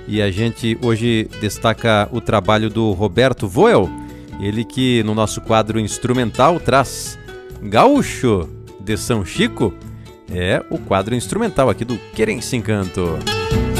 E a gente hoje destaca o trabalho do Roberto Voel, ele que no nosso quadro instrumental traz Gaúcho de São Chico, é o quadro instrumental aqui do Querência em Canto.